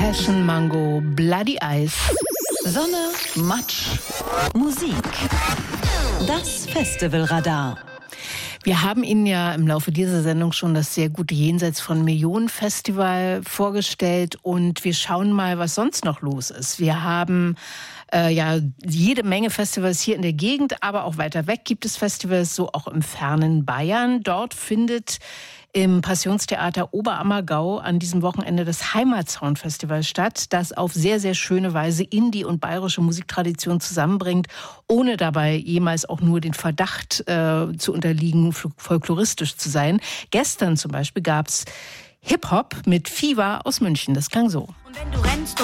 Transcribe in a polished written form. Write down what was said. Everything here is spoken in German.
Passion Mango, Bloody Eyes. Sonne, Matsch, Musik. Das Festivalradar. Wir haben Ihnen ja im Laufe dieser Sendung schon das sehr gute Jenseits von Millionen Festival vorgestellt und wir schauen mal, was sonst noch los ist. Wir haben jede Menge Festivals hier in der Gegend, aber auch weiter weg gibt es Festivals, so auch im fernen Bayern. Dort findet im Passionstheater Oberammergau an diesem Wochenende das Heimatsound-Festival statt, das auf sehr, sehr schöne Weise Indie- und bayerische Musiktradition zusammenbringt, ohne dabei jemals auch nur den Verdacht zu unterliegen, folkloristisch zu sein. Gestern zum Beispiel gab es Hip-Hop mit Fever aus München. Das klang so. Und wenn du rennst